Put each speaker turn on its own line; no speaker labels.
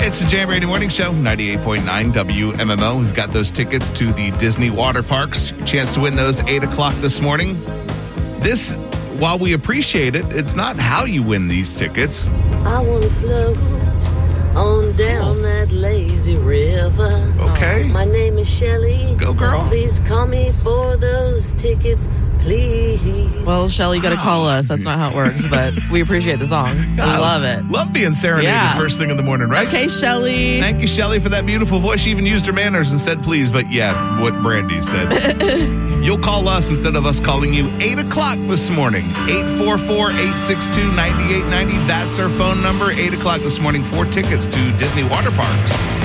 It's the Jam Radio Morning Show, 98.9 WMMO. We've got those tickets to the Disney water parks. Chance to win those 8 o'clock this morning. This, while we appreciate it, it's not how you win these tickets.
I want to float on down that lazy river.
Okay.
My name is Shelly.
Go, girl.
Please call me for those tickets, please.
Well, Shelly, you got to call us. That's not how it works, but we appreciate the song. I love it.
Love being serenaded first thing in the morning, right?
Okay, Shelly.
Thank you, Shelly, for that beautiful voice. She even used her manners and said please, but yeah, what Brandy said. You'll call us instead of us calling you 8 o'clock this morning. 844-862-9890. That's our phone number. 8 o'clock this morning for tickets to Disney water parks.